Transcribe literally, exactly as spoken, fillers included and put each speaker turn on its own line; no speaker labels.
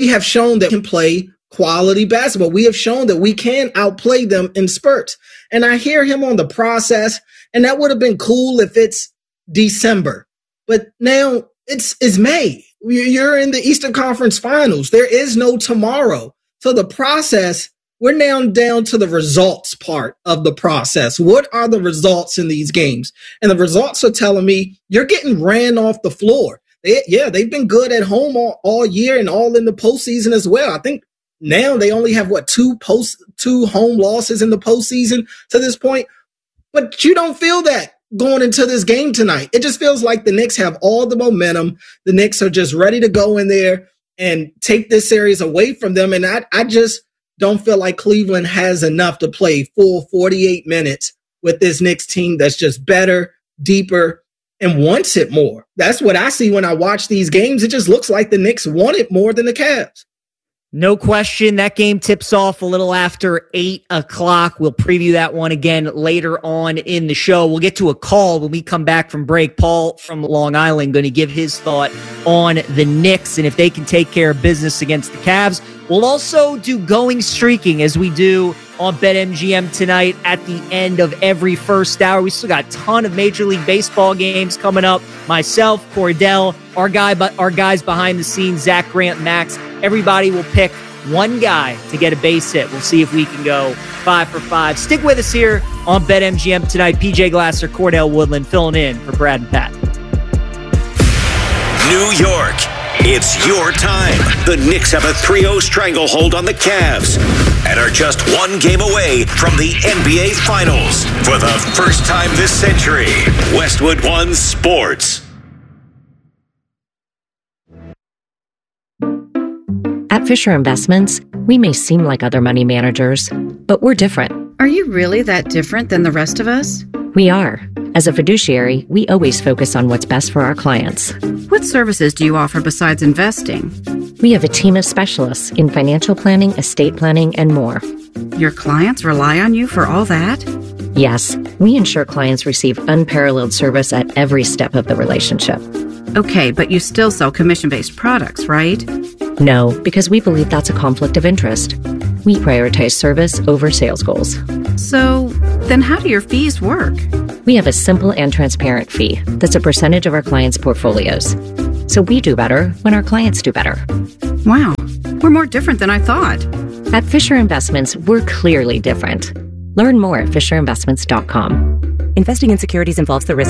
We have shown that we can play quality basketball. We have shown that we can outplay them in spurts. And I hear him on the process, and that would have been cool if it's December. But now it's, it's May. You're in the Eastern Conference Finals. There is no tomorrow. So the process, we're now down to the results part of the process. What are the results in these games? And the results are telling me you're getting ran off the floor. They, yeah, they've been good at home all, all year and all in the postseason as well. I think now they only have, what, two post, two home losses in the postseason to this point. But you don't feel that going into this game tonight. It just feels like the Knicks have all the momentum. The Knicks are just ready to go in there and take this series away from them. And I, I just don't feel like Cleveland has enough to play full forty-eight minutes with this Knicks team that's just better, deeper, and wants it more. That's what I see when I watch these games. It just looks like the Knicks want it more than the Cavs.
No question. That game tips off a little after eight o'clock. We'll preview that one again later on in the show. We'll get to a call when we come back from break. Paul from Long Island going to give his thought on the Knicks and if they can take care of business against the Cavs. We'll also do going streaking as we do on BetMGM tonight at the end of every first hour. We still got a ton of Major League Baseball games coming up. Myself, Cordell, our guy, but our guys behind the scenes, Zach Grant, Max. Everybody will pick one guy to get a base hit. We'll see if we can go five for five. Stick with us here on BetMGM tonight. P J Glasser, Cordell Woodland filling in for Brad and Pat.
New York, it's your time. The Knicks have a three oh stranglehold on the Cavs and are just one game away from the N B A Finals. For the first time this century, Westwood One Sports.
At Fisher Investments, we may seem like other money managers, but we're different.
Are you really that different than the rest of us?
We are. As a fiduciary, we always focus on what's best for our clients.
What services do you offer besides investing?
We have a team of specialists in financial planning, estate planning, and more.
Your clients rely on you for all that?
Yes, we ensure clients receive unparalleled service at every step of the relationship.
Okay, but you still sell commission-based products, right?
No, because we believe that's a conflict of interest. We prioritize service over sales goals.
So, then how do your fees work?
We have a simple and transparent fee that's a percentage of our clients' portfolios. So we do better when our clients do better.
Wow, we're more different than I thought.
At Fisher Investments, we're clearly different. Learn more at fisher investments dot com.
Investing in securities involves the risk